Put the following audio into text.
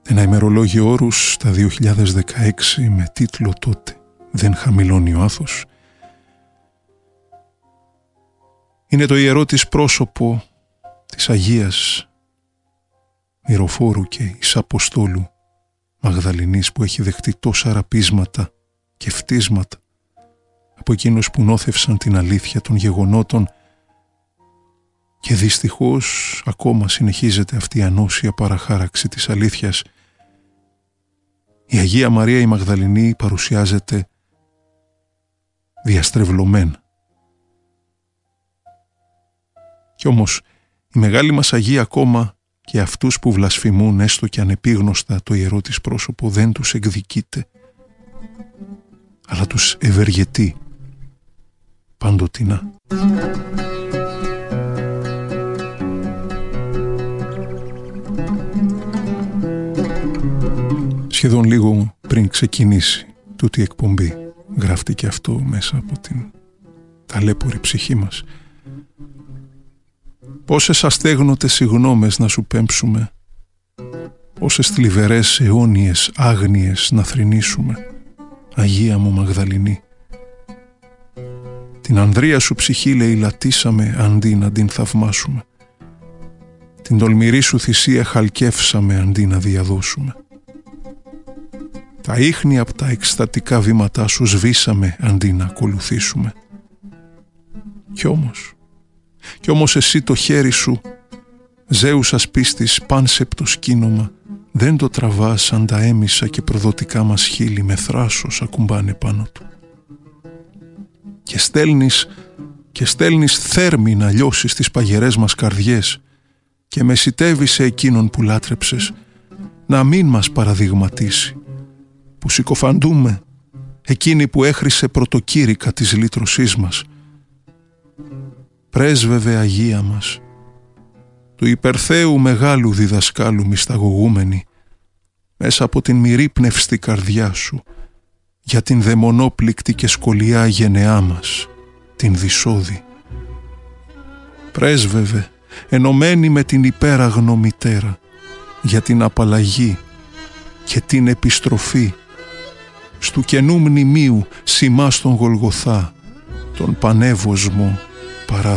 Ένα ημερολόγιο όρους τα 2016 με τίτλο «Τότε δεν χαμηλώνει ο άθος» είναι το ιερό της πρόσωπο της Αγίας Μυροφόρου και εις Αποστόλου Μαγδαληνής, που έχει δεχτεί τόσα ραπίσματα και φτίσματα από εκείνους που νόθευσαν την αλήθεια των γεγονότων, και δυστυχώς ακόμα συνεχίζεται αυτή η ανώσια παραχάραξη της αλήθειας. Η Αγία Μαρία η Μαγδαληνή παρουσιάζεται διαστρεβλωμένα. Κι όμως η μεγάλη μας Αγία ακόμα και αυτούς που βλασφημούν έστω και ανεπίγνωστα το ιερό της πρόσωπο δεν τους εκδικείται, αλλά τους ευεργετεί παντοτινά. Σχεδόν λίγο πριν ξεκινήσει τούτη η εκπομπή γράφτηκε αυτό μέσα από την ταλέπορη ψυχή μας. Πόσες αστέγνωτες συγγνώμες να σου πέμψουμε, πόσες θλιβερές αιώνιες άγνοιες να θρηνήσουμε, Αγία μου Μαγδαληνή. Την ανδρεία σου ψυχή λαιλατίσαμε αντί να την θαυμάσουμε. Την τολμηρή σου θυσία χαλκεύσαμε αντί να διαδώσουμε. Τα ίχνη απ' τα εκστατικά βήματά σου σβήσαμε αντί να ακολουθήσουμε. Κι όμως εσύ το χέρι σου, ζέουσας πίστης πάνσεπτο σκήνομα, δεν το τραβάς σαν τα έμισα και προδοτικά μας χείλη με θράσος ακουμπάνε πάνω του. Και στέλνεις θέρμη να λιώσεις τις παγερές μας καρδιές και μεσιτεύεις σε εκείνον που λάτρεψες να μην μας παραδειγματίσει, που συκοφαντούμε εκείνη που έχρισε πρωτοκήρυκα της λύτρωσής μας. Πρέσβευε Αγία μας, του υπερθέου μεγάλου διδασκάλου μυσταγωγούμενη, μέσα από την μυρίπνευστη καρδιά σου, για την δαιμονόπληκτη και σκολιά γενεά μας, την Δυσόδη. Πρέσβευε, ενωμένη με την υπέραγνο μητέρα, για την απαλλαγή και την επιστροφή στου καινού μνημείου σημά στον Γολγοθά, τον πανεύωσμο παράδεισο.